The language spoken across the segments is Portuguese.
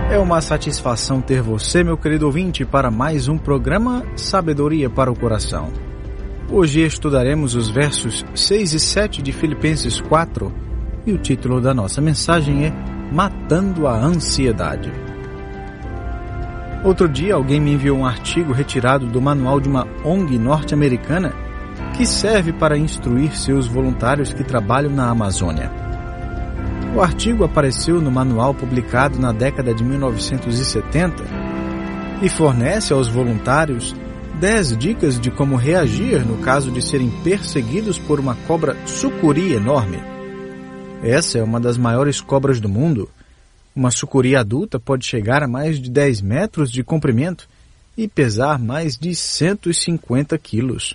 É uma satisfação ter você, meu querido ouvinte, para mais um programa Sabedoria para o Coração. Hoje estudaremos os versos 6 e 7 de Filipenses 4 e o título da nossa mensagem é Matando a Ansiedade. Outro dia alguém me enviou um artigo retirado do manual de uma ONG norte-americana que serve para instruir seus voluntários que trabalham na Amazônia. O artigo apareceu no manual publicado na década de 1970 e fornece aos voluntários 10 dicas de como reagir no caso de serem perseguidos por uma cobra sucuri enorme. Essa é uma das maiores cobras do mundo. Uma sucuri adulta pode chegar a mais de 10 metros de comprimento e pesar mais de 150 quilos.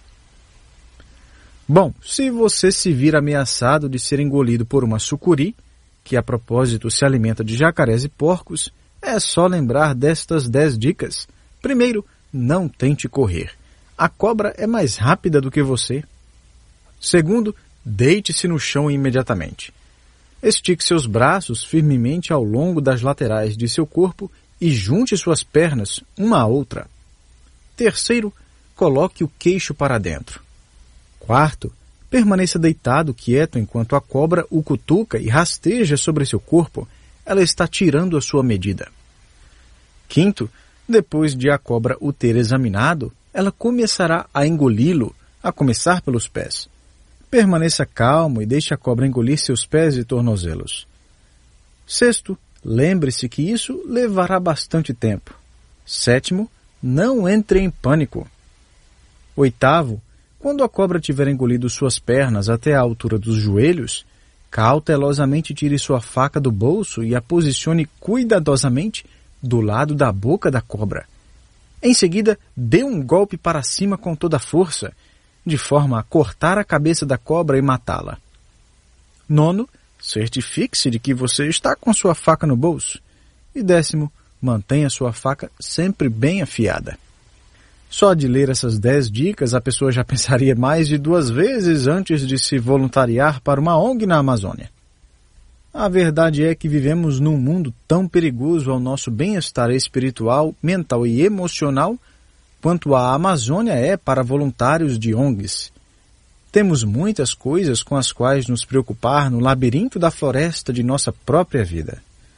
Bom, se você se vir ameaçado de ser engolido por uma sucuri, que a propósito se alimenta de jacarés e porcos, é só lembrar destas 10 dicas. Primeiro, não tente correr. A cobra é mais rápida do que você. Segundo, deite-se no chão imediatamente. Estique seus braços firmemente ao longo das laterais de seu corpo e junte suas pernas uma à outra. Terceiro, coloque o queixo para dentro. Quarto, permaneça deitado quieto enquanto a cobra o cutuca e rasteja sobre seu corpo. Ela está tirando a sua medida. Quinto, depois de a cobra o ter examinado, ela começará a engoli-lo, a começar pelos pés. Permaneça calmo e deixe a cobra engolir seus pés e tornozelos. Sexto, lembre-se que isso levará bastante tempo. Sétimo, não entre em pânico. Oitavo, quando a cobra tiver engolido suas pernas até a altura dos joelhos, cautelosamente tire sua faca do bolso e a posicione cuidadosamente do lado da boca da cobra. Em seguida, dê um golpe para cima com toda a força, de forma a cortar a cabeça da cobra e matá-la. Nono, certifique-se de que você está com sua faca no bolso. E décimo, mantenha sua faca sempre bem afiada. Só de ler essas 10 dicas, a pessoa já pensaria mais de 2 vezes antes de se voluntariar para uma ONG na Amazônia. A verdade é que vivemos num mundo tão perigoso ao nosso bem-estar espiritual, mental e emocional quanto a Amazônia é para voluntários de ONGs. Temos muitas coisas com as quais nos preocupar no labirinto da floresta de nossa própria vida.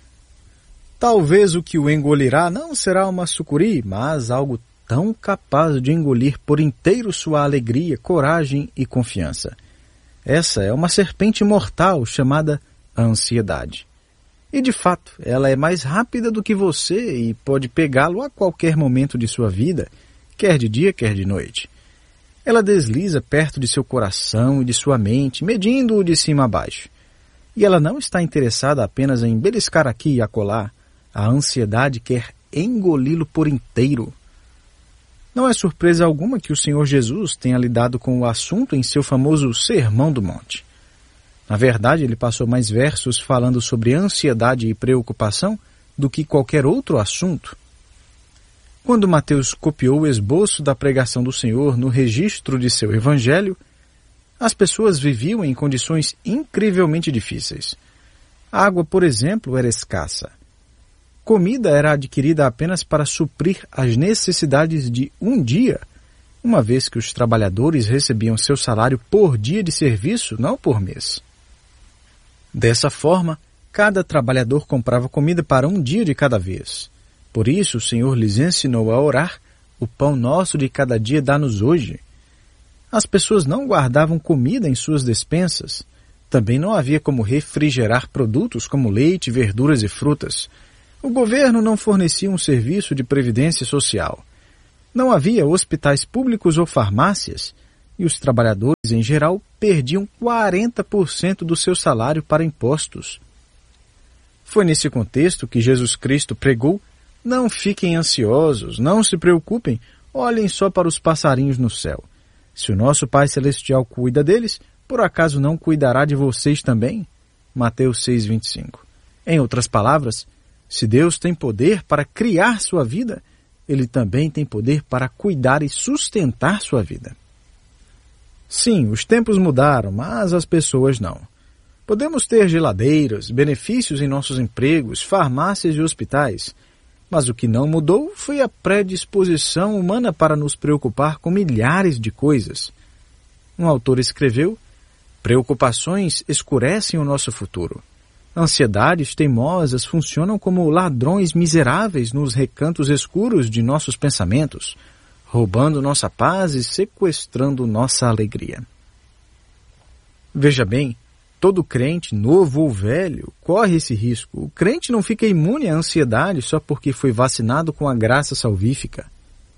Talvez o que o engolirá não será uma sucuri, mas algo tão capaz de engolir por inteiro sua alegria, coragem e confiança. Essa é uma serpente mortal chamada ansiedade. E de fato, ela é mais rápida do que você e pode pegá-lo a qualquer momento de sua vida, quer de dia, quer de noite. Ela desliza perto de seu coração e de sua mente, medindo-o de cima a baixo. E ela não está interessada apenas em beliscar aqui e acolá. A ansiedade quer engoli-lo por inteiro. Não é surpresa alguma que o Senhor Jesus tenha lidado com o assunto em seu famoso Sermão do Monte. Na verdade, ele passou mais versos falando sobre ansiedade e preocupação do que qualquer outro assunto. Quando Mateus copiou o esboço da pregação do Senhor no registro de seu evangelho, as pessoas viviam em condições incrivelmente difíceis. A água, por exemplo, era escassa. Comida era adquirida apenas para suprir as necessidades de um dia, uma vez que os trabalhadores recebiam seu salário por dia de serviço, não por mês. Dessa forma, cada trabalhador comprava comida para um dia de cada vez. Por isso, o Senhor lhes ensinou a orar: o pão nosso de cada dia dá-nos hoje. As pessoas não guardavam comida em suas despensas. Também não havia como refrigerar produtos como leite, verduras e frutas. O governo não fornecia um serviço de previdência social. Não havia hospitais públicos ou farmácias, e os trabalhadores, em geral, perdiam 40% do seu salário para impostos. Foi nesse contexto que Jesus Cristo pregou: não fiquem ansiosos, não se preocupem, olhem só para os passarinhos no céu. Se o nosso Pai Celestial cuida deles, por acaso não cuidará de vocês também? Mateus 6:25. Em outras palavras, se Deus tem poder para criar sua vida, Ele também tem poder para cuidar e sustentar sua vida. Sim, os tempos mudaram, mas as pessoas não. Podemos ter geladeiras, benefícios em nossos empregos, farmácias e hospitais, Mas o que não mudou foi a predisposição humana para nos preocupar com milhares de coisas. Um autor escreveu: preocupações escurecem o nosso futuro. Ansiedades teimosas funcionam como ladrões miseráveis nos recantos escuros de nossos pensamentos, roubando nossa paz e sequestrando nossa alegria. Veja bem, todo crente, novo ou velho, corre esse risco. O crente não fica imune à ansiedade só porque foi vacinado com a graça salvífica.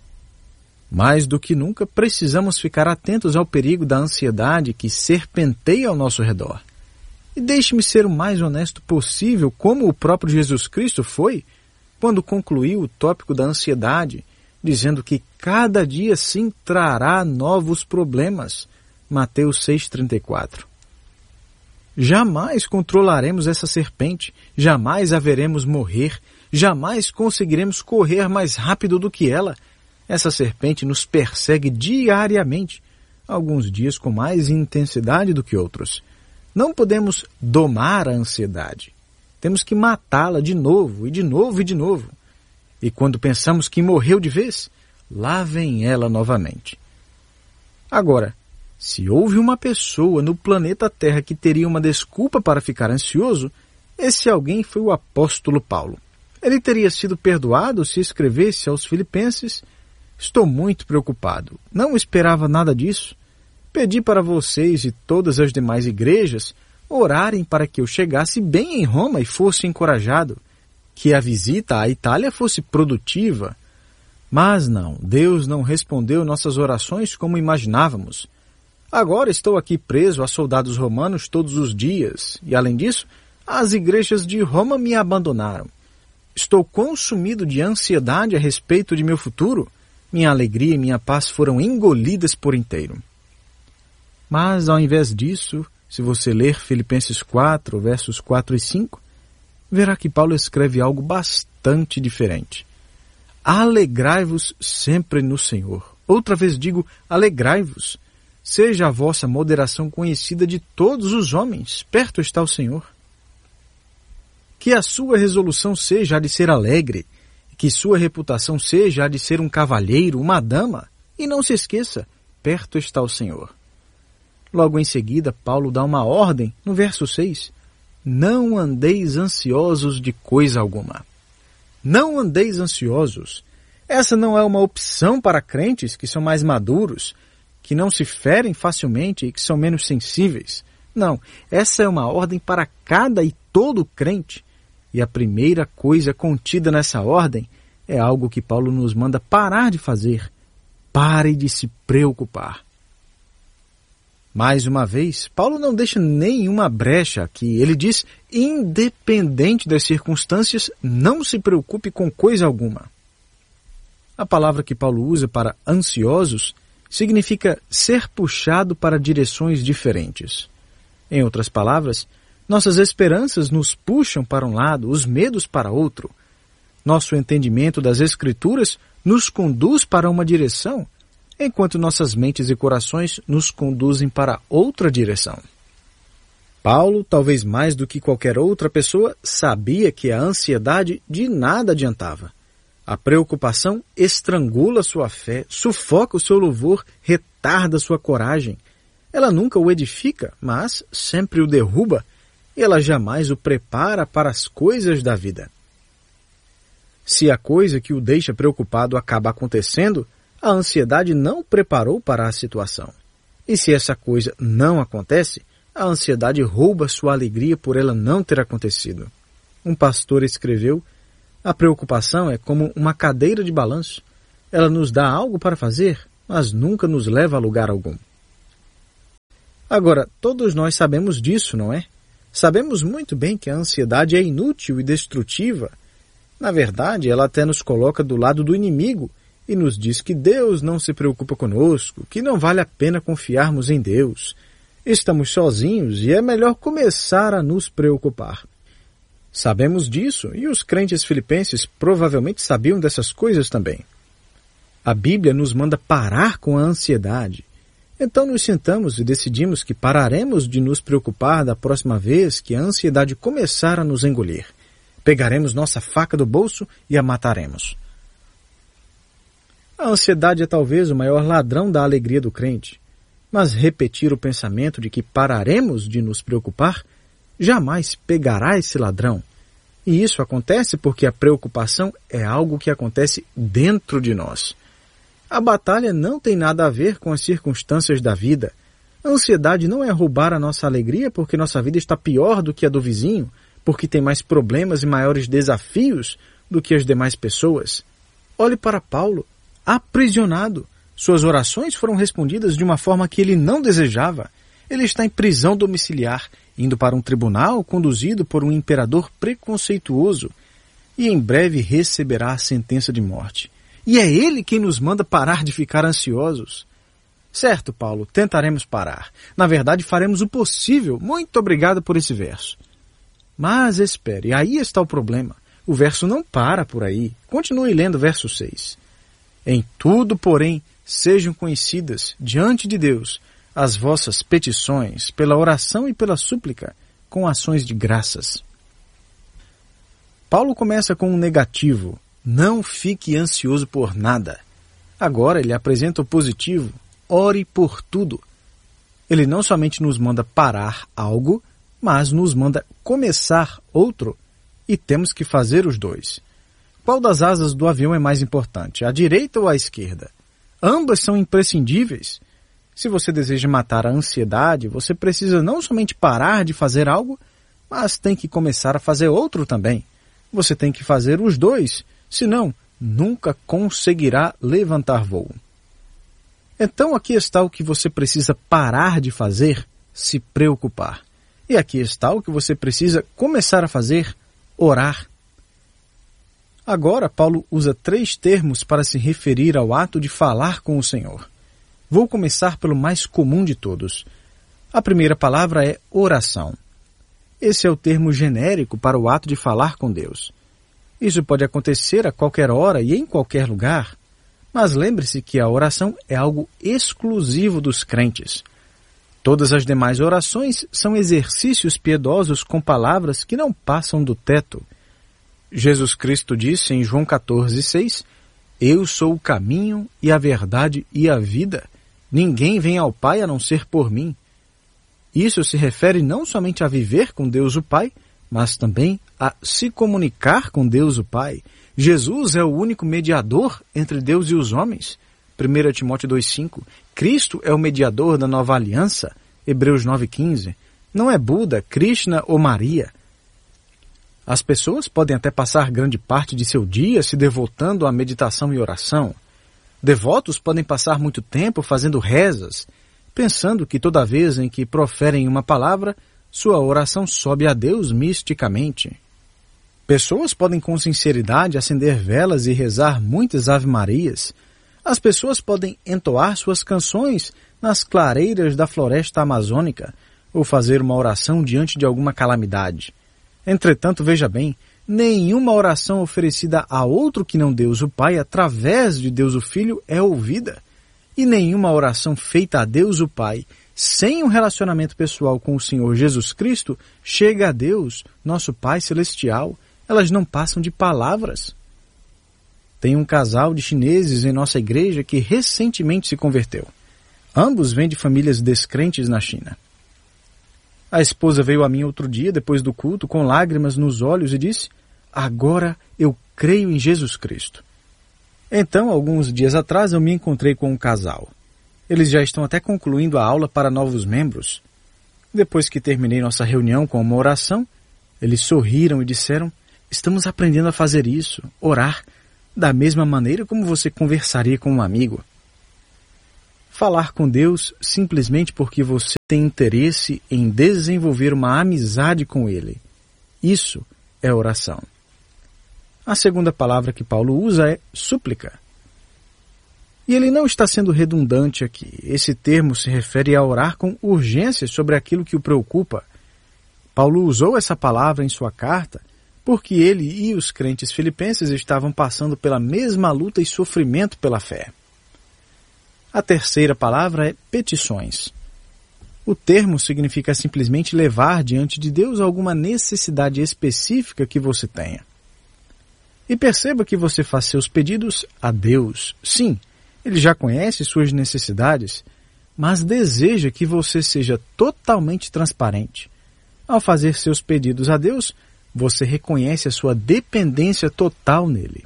Mais do que nunca, precisamos ficar atentos ao perigo da ansiedade que serpenteia ao nosso redor. E deixe-me ser o mais honesto possível, como o próprio Jesus Cristo foi, quando concluiu o tópico da ansiedade, dizendo que cada dia sim trará novos problemas. Mateus 6,34. Jamais controlaremos essa serpente, jamais a veremos morrer, jamais conseguiremos correr mais rápido do que ela. Essa serpente nos persegue diariamente, alguns dias com mais intensidade do que outros. Não podemos domar a ansiedade. Temos que matá-la de novo, e de novo, e de novo. E quando pensamos que morreu de vez, lá vem ela novamente. Agora, se houve uma pessoa no planeta Terra que teria uma desculpa para ficar ansioso, esse alguém foi o apóstolo Paulo. Ele teria sido perdoado se escrevesse aos Filipenses: estou muito preocupado, não esperava nada disso. Pedi para vocês e todas as demais igrejas orarem para que eu chegasse bem em Roma e fosse encorajado, que a visita à Itália fosse produtiva. Mas não, Deus não respondeu nossas orações como imaginávamos. Agora estou aqui preso a soldados romanos todos os dias, e além disso, as igrejas de Roma me abandonaram. Estou consumido de ansiedade a respeito de meu futuro. Minha alegria e minha paz foram engolidas por inteiro. Mas, ao invés disso, se você ler Filipenses 4, versos 4 e 5, verá que Paulo escreve algo bastante diferente. Alegrai-vos sempre no Senhor. Outra vez digo, alegrai-vos. Seja a vossa moderação conhecida de todos os homens. Perto está o Senhor. Que a sua resolução seja a de ser alegre, que sua reputação seja a de ser um cavalheiro, uma dama. E não se esqueça, perto está o Senhor. Logo em seguida, Paulo dá uma ordem, no verso 6. Não andeis ansiosos de coisa alguma. Não andeis ansiosos. Essa não é uma opção para crentes que são mais maduros, que não se ferem facilmente e que são menos sensíveis. Não, essa é uma ordem para cada e todo crente. E a primeira coisa contida nessa ordem é algo que Paulo nos manda parar de fazer. Pare de se preocupar. Mais uma vez, Paulo não deixa nenhuma brecha aqui. Ele diz, independente das circunstâncias, não se preocupe com coisa alguma. A palavra que Paulo usa para ansiosos significa ser puxado para direções diferentes. Em outras palavras, nossas esperanças nos puxam para um lado, os medos para outro. Nosso entendimento das Escrituras nos conduz para uma direção, enquanto nossas mentes e corações nos conduzem para outra direção. Paulo, talvez mais do que qualquer outra pessoa, sabia que a ansiedade de nada adiantava. A preocupação estrangula sua fé, sufoca o seu louvor, retarda sua coragem. Ela nunca o edifica, mas sempre o derruba, e ela jamais o prepara para as coisas da vida. Se a coisa que o deixa preocupado acaba acontecendo, a ansiedade não o preparou para a situação. E se essa coisa não acontece, a ansiedade rouba sua alegria por ela não ter acontecido. Um pastor escreveu: a preocupação é como uma cadeira de balanço. Ela nos dá algo para fazer, mas nunca nos leva a lugar algum. Agora, todos nós sabemos disso, não é? Sabemos muito bem que a ansiedade é inútil e destrutiva. Na verdade, ela até nos coloca do lado do inimigo e nos diz que Deus não se preocupa conosco, que não vale a pena confiarmos em Deus. Estamos sozinhos e é melhor começar a nos preocupar. Sabemos disso e os crentes filipenses provavelmente sabiam dessas coisas também. A Bíblia nos manda parar com a ansiedade. Então nos sentamos e decidimos que pararemos de nos preocupar da próxima vez que a ansiedade começar a nos engolir. Pegaremos nossa faca do bolso e a mataremos. A ansiedade é talvez o maior ladrão da alegria do crente, mas repetir o pensamento de que pararemos de nos preocupar jamais pegará esse ladrão. E isso acontece porque a preocupação é algo que acontece dentro de nós. A batalha não tem nada a ver com as circunstâncias da vida. A ansiedade não é roubar a nossa alegria porque nossa vida está pior do que a do vizinho, porque tem mais problemas e maiores desafios do que as demais pessoas. Olhe para Paulo, aprisionado. Suas orações foram respondidas de uma forma que ele não desejava. Ele está em prisão domiciliar, indo para um tribunal conduzido por um imperador preconceituoso e em breve receberá a sentença de morte. E é ele quem nos manda parar de ficar ansiosos. Certo, Paulo, tentaremos parar. Na verdade, faremos o possível. Muito obrigado por esse verso. Mas espere, aí está o problema. O verso não para por aí. Continue lendo o verso 6. Em tudo, porém, sejam conhecidas diante de Deus as vossas petições pela oração e pela súplica com ações de graças. Paulo começa com um negativo. Não fique ansioso por nada. Agora ele apresenta o positivo. Ore por tudo. Ele não somente nos manda parar algo, mas nos manda começar outro. E temos que fazer os dois. Qual das asas do avião é mais importante, a direita ou a esquerda? Ambas são imprescindíveis. Se você deseja matar a ansiedade, você precisa não somente parar de fazer algo, mas tem que começar a fazer outro também. Você tem que fazer os dois, senão nunca conseguirá levantar voo. Então aqui está o que você precisa parar de fazer, se preocupar. E aqui está o que você precisa começar a fazer, orar. Agora Paulo usa 3 termos para se referir ao ato de falar com o Senhor. Vou começar pelo mais comum de todos. A primeira palavra é oração. Esse é o termo genérico para o ato de falar com Deus. Isso pode acontecer a qualquer hora e em qualquer lugar, mas lembre-se que a oração é algo exclusivo dos crentes. Todas as demais orações são exercícios piedosos com palavras que não passam do teto. Jesus Cristo disse em João 14,6, Eu sou o caminho e a verdade e a vida. Ninguém vem ao Pai a não ser por mim. Isso se refere não somente a viver com Deus o Pai, mas também a se comunicar com Deus o Pai. Jesus é o único mediador entre Deus e os homens. 1 Timóteo 2,5. Cristo é o mediador da nova aliança. Hebreus 9,15. Não é Buda, Krishna ou Maria. As pessoas podem até passar grande parte de seu dia se devotando à meditação e oração. Devotos podem passar muito tempo fazendo rezas, pensando que toda vez em que proferem uma palavra, sua oração sobe a Deus misticamente. Pessoas podem com sinceridade acender velas e rezar muitas ave-marias. As pessoas podem entoar suas canções nas clareiras da floresta amazônica ou fazer uma oração diante de alguma calamidade. Entretanto, veja bem, nenhuma oração oferecida a outro que não Deus o Pai através de Deus o Filho é ouvida. E nenhuma oração feita a Deus o Pai sem um relacionamento pessoal com o Senhor Jesus Cristo chega a Deus, nosso Pai Celestial. Elas não passam de palavras. Tem um casal de chineses em nossa igreja que recentemente se converteu. Ambos vêm de famílias descrentes na China. A esposa veio a mim outro dia, depois do culto, com lágrimas nos olhos e disse, agora eu creio em Jesus Cristo. Então, alguns dias atrás, eu me encontrei com um casal. Eles já estão até concluindo a aula para novos membros. Depois que terminei nossa reunião com uma oração, eles sorriram e disseram, estamos aprendendo a fazer isso, orar, da mesma maneira como você conversaria com um amigo. Falar com Deus simplesmente porque você tem interesse em desenvolver uma amizade com Ele. Isso é oração. A segunda palavra que Paulo usa é súplica. E ele não está sendo redundante aqui. Esse termo se refere a orar com urgência sobre aquilo que o preocupa. Paulo usou essa palavra em sua carta porque ele e os crentes filipenses estavam passando pela mesma luta e sofrimento pela fé. A terceira palavra é petições. O termo significa simplesmente levar diante de Deus alguma necessidade específica que você tenha. E perceba que você faz seus pedidos a Deus. Sim, Ele já conhece suas necessidades, mas deseja que você seja totalmente transparente. Ao fazer seus pedidos a Deus, você reconhece a sua dependência total nele.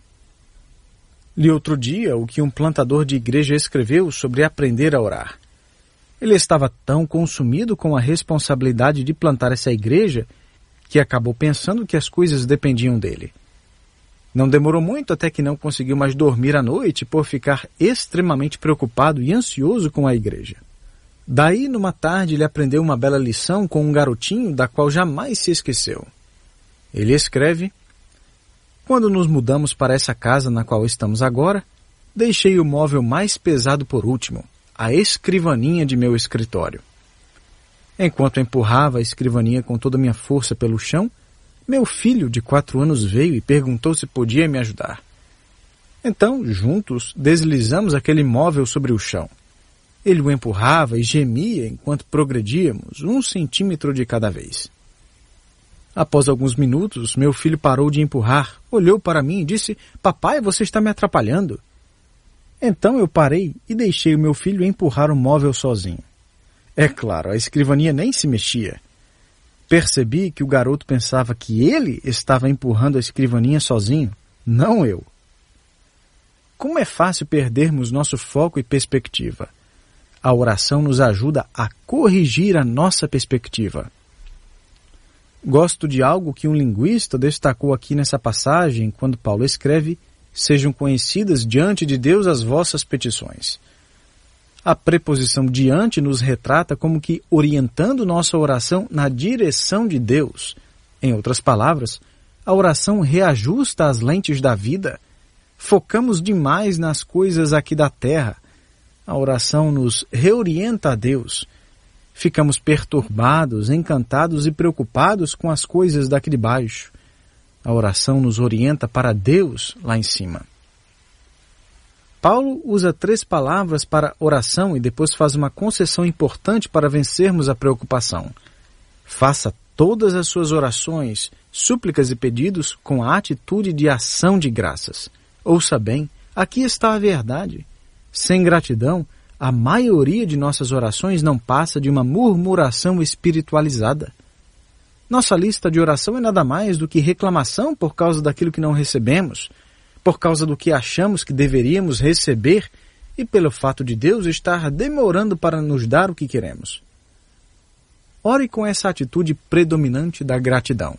Li outro dia o que um plantador de igreja escreveu sobre aprender a orar. Ele estava tão consumido com a responsabilidade de plantar essa igreja que acabou pensando que as coisas dependiam dele. Não demorou muito até que não conseguiu mais dormir à noite por ficar extremamente preocupado e ansioso com a igreja. Daí, numa tarde, ele aprendeu uma bela lição com um garotinho da qual jamais se esqueceu. Ele escreve: "Quando nos mudamos para essa casa na qual estamos agora, deixei o móvel mais pesado por último, a escrivaninha de meu escritório. Enquanto empurrava a escrivaninha com toda a minha força pelo chão, meu filho de 4 anos veio e perguntou se podia me ajudar. Então, juntos, deslizamos aquele móvel sobre o chão. Ele o empurrava e gemia enquanto progredíamos, 1 centímetro de cada vez. Após alguns minutos, meu filho parou de empurrar, olhou para mim e disse: 'Papai, você está me atrapalhando.' Então eu parei e deixei o meu filho empurrar o móvel sozinho. É claro, a escrivaninha nem se mexia. Percebi que o garoto pensava que ele estava empurrando a escrivaninha sozinho, não eu. Como é fácil perdermos nosso foco e perspectiva. A oração nos ajuda a corrigir a nossa perspectiva. Gosto de algo que um linguista destacou aqui nessa passagem, quando Paulo escreve: "Sejam conhecidas diante de Deus as vossas petições." A preposição diante nos retrata como que orientando nossa oração na direção de Deus. Em outras palavras, a oração reajusta as lentes da vida. Focamos demais nas coisas aqui da terra. A oração nos reorienta a Deus. Ficamos perturbados, encantados e preocupados com as coisas daqui de baixo. A oração nos orienta para Deus lá em cima. Paulo usa 3 palavras para oração e depois faz uma concessão importante para vencermos a preocupação. Faça todas as suas orações, súplicas e pedidos com a atitude de ação de graças. Ouça bem, aqui está a verdade. Sem gratidão, a maioria de nossas orações não passa de uma murmuração espiritualizada. Nossa lista de oração é nada mais do que reclamação por causa daquilo que não recebemos, por causa do que achamos que deveríamos receber e pelo fato de Deus estar demorando para nos dar o que queremos. Ore com essa atitude predominante da gratidão.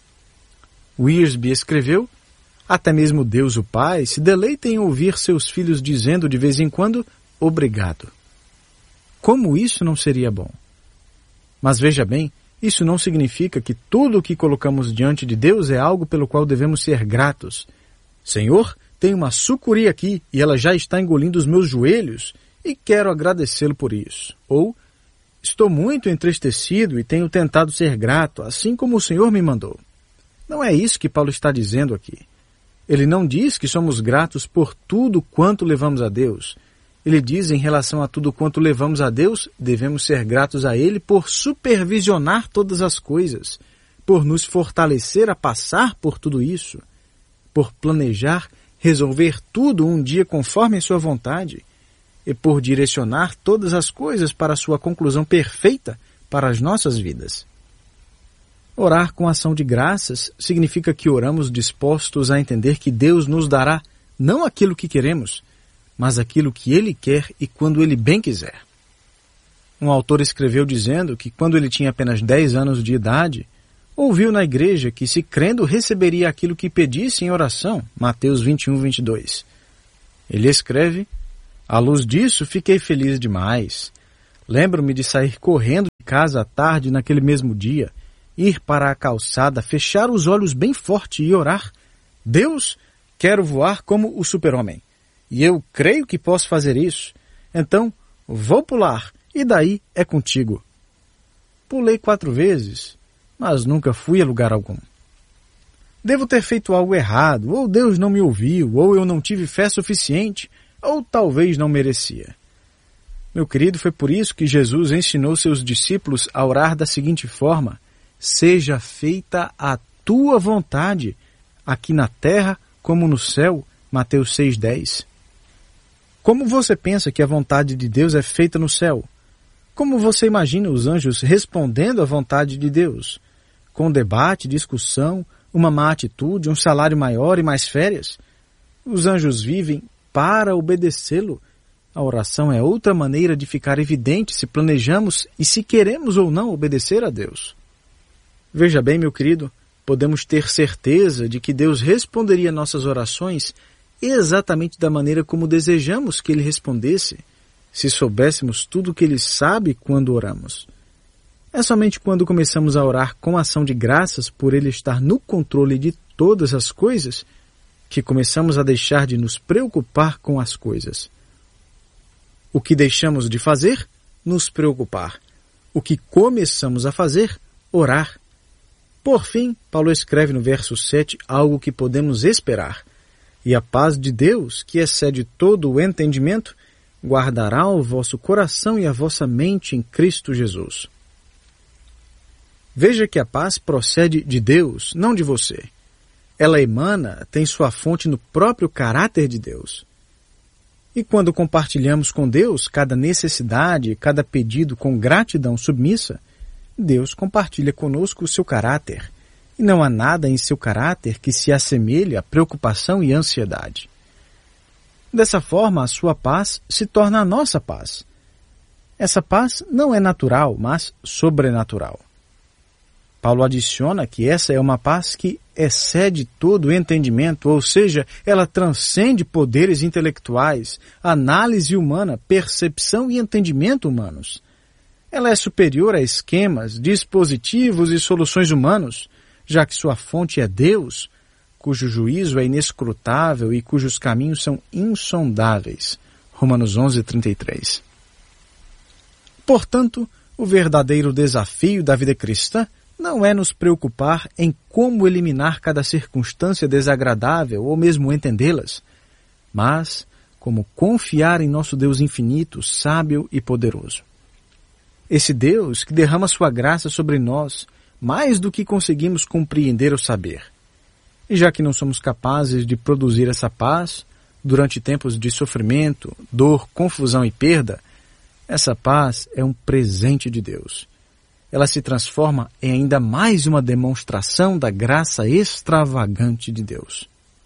Wiersbe escreveu: "Até mesmo Deus o Pai se deleita em ouvir seus filhos dizendo de vez em quando, obrigado." Como isso não seria bom? Mas veja bem, isso não significa que tudo o que colocamos diante de Deus é algo pelo qual devemos ser gratos. Senhor, tem uma sucuri aqui e ela já está engolindo os meus joelhos e quero agradecê-lo por isso. Ou, estou muito entristecido e tenho tentado ser grato, assim como o Senhor me mandou. Não é isso que Paulo está dizendo aqui. Ele não diz que somos gratos por tudo quanto levamos a Deus. Ele diz em relação a tudo quanto levamos a Deus, devemos ser gratos a Ele por supervisionar todas as coisas, por nos fortalecer a passar por tudo isso, por planejar, resolver tudo um dia conforme a sua vontade e por direcionar todas as coisas para a sua conclusão perfeita para as nossas vidas. Orar com ação de graças significa que oramos dispostos a entender que Deus nos dará não aquilo que queremos, mas aquilo que Ele quer e quando Ele bem quiser. Um autor escreveu dizendo que quando ele tinha apenas 10 anos de idade, ouviu na igreja que, se crendo, receberia aquilo que pedisse em oração, Mateus 21, 22. Ele escreve: "À luz disso, fiquei feliz demais. Lembro-me de sair correndo de casa à tarde naquele mesmo dia, ir para a calçada, fechar os olhos bem forte e orar: Deus, quero voar como o super-homem. E eu creio que posso fazer isso. Então, vou pular, e daí é contigo." Pulei 4 vezes, mas nunca fui a lugar algum. Devo ter feito algo errado, ou Deus não me ouviu, ou eu não tive fé suficiente, ou talvez não merecia. Meu querido, foi por isso que Jesus ensinou seus discípulos a orar da seguinte forma: seja feita a tua vontade, aqui na terra como no céu. Mateus 6,10. Como você pensa que a vontade de Deus é feita no céu? Como você imagina os anjos respondendo à vontade de Deus? Com debate, discussão, uma má atitude, um salário maior e mais férias? Os anjos vivem para obedecê-lo. A oração é outra maneira de ficar evidente se planejamos e se queremos ou não obedecer a Deus. Veja bem, meu querido, podemos ter certeza de que Deus responderia nossas orações exatamente da maneira como desejamos que Ele respondesse, se soubéssemos tudo o que Ele sabe quando oramos. É somente quando começamos a orar com ação de graças por Ele estar no controle de todas as coisas que começamos a deixar de nos preocupar com as coisas. O que deixamos de fazer? Nos preocupar. O que começamos a fazer? Orar. Por fim, Paulo escreve no verso 7 algo que podemos esperar. E a paz de Deus, que excede todo o entendimento, guardará o vosso coração e a vossa mente em Cristo Jesus. Veja que a paz procede de Deus, não de você. Ela emana, tem sua fonte no próprio caráter de Deus. E quando compartilhamos com Deus cada necessidade, cada pedido com gratidão submissa, Deus compartilha conosco o seu caráter. E não há nada em seu caráter que se assemelhe a preocupação e ansiedade. Dessa forma, a sua paz se torna a nossa paz. Essa paz não é natural, mas sobrenatural. Paulo adiciona que essa é uma paz que excede todo o entendimento, ou seja, ela transcende poderes intelectuais, análise humana, percepção e entendimento humanos. Ela é superior a esquemas, dispositivos e soluções humanos, já que sua fonte é Deus, cujo juízo é inescrutável e cujos caminhos são insondáveis. Romanos 11:33. Portanto, o verdadeiro desafio da vida cristã não é nos preocupar em como eliminar cada circunstância desagradável ou mesmo entendê-las, mas como confiar em nosso Deus infinito, sábio e poderoso. Esse Deus que derrama sua graça sobre nós, mais do que conseguimos compreender ou saber. E já que não somos capazes de produzir essa paz, durante tempos de sofrimento, dor, confusão e perda, essa paz é um presente de Deus. Ela se transforma em ainda mais uma demonstração da graça extravagante de Deus.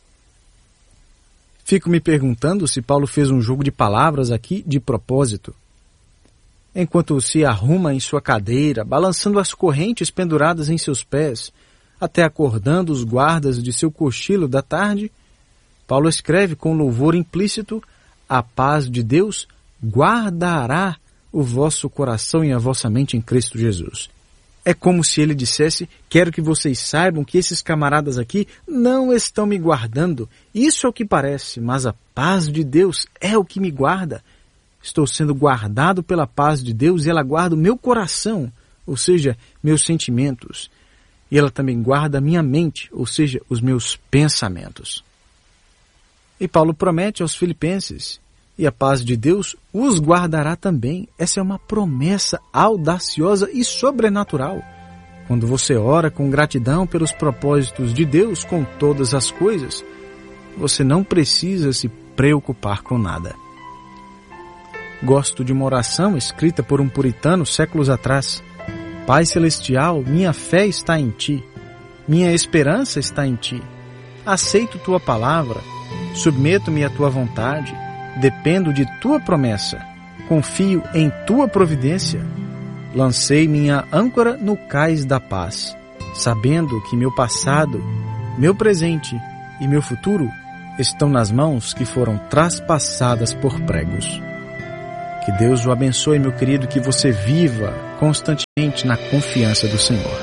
Fico me perguntando se Paulo fez um jogo de palavras aqui de propósito. Enquanto se arruma em sua cadeira, balançando as correntes penduradas em seus pés, até acordando os guardas de seu cochilo da tarde, Paulo escreve com louvor implícito: a paz de Deus guardará o vosso coração e a vossa mente em Cristo Jesus. É como se ele dissesse: quero que vocês saibam que esses camaradas aqui não estão me guardando. Isso é o que parece, mas a paz de Deus é o que me guarda. Estou sendo guardado pela paz de Deus e ela guarda o meu coração, ou seja, meus sentimentos. E ela também guarda a minha mente, ou seja, os meus pensamentos. E Paulo promete aos filipenses: e a paz de Deus os guardará também. Essa é uma promessa audaciosa e sobrenatural. Quando você ora com gratidão pelos propósitos de Deus com todas as coisas, você não precisa se preocupar com nada. Gosto de uma oração escrita por um puritano séculos atrás. Pai Celestial, minha fé está em Ti. Minha esperança está em Ti. Aceito Tua palavra. Submeto-me à Tua vontade. Dependo de Tua promessa. Confio em Tua providência. Lancei minha âncora no cais da paz, sabendo que meu passado, meu presente e meu futuro estão nas mãos que foram traspassadas por pregos. Que Deus o abençoe, meu querido, que você viva constantemente na confiança do Senhor.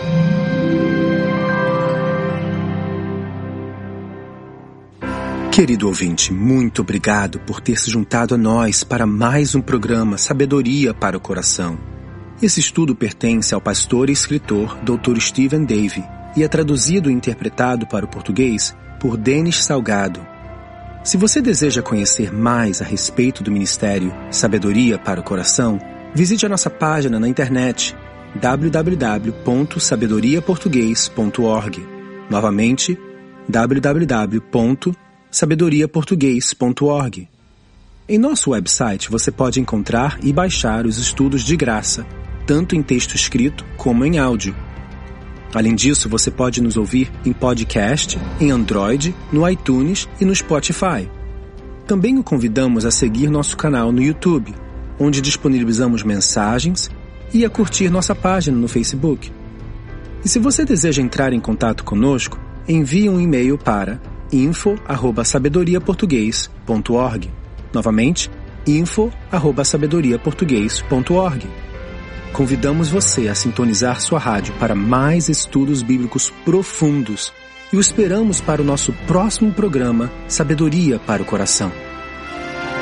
Querido ouvinte, muito obrigado por ter se juntado a nós para mais um programa Sabedoria para o Coração. Esse estudo pertence ao pastor e escritor Dr. Stephen Davey e é traduzido e interpretado para o português por Denis Salgado. Se você deseja conhecer mais a respeito do Ministério Sabedoria para o Coração, visite a nossa página na internet www.sabedoriaportugues.org. Novamente, www.sabedoriaportugues.org. Em nosso website você pode encontrar e baixar os estudos de graça, tanto em texto escrito como em áudio. Além disso, você pode nos ouvir em podcast, em Android, no iTunes e no Spotify. Também o convidamos a seguir nosso canal no YouTube, onde disponibilizamos mensagens, e a curtir nossa página no Facebook. E se você deseja entrar em contato conosco, envie um e-mail para info@sabedoriaportugues.org. Novamente, info@sabedoriaportugues.org. Convidamos você a sintonizar sua rádio para mais estudos bíblicos profundos e o esperamos para o nosso próximo programa Sabedoria para o Coração.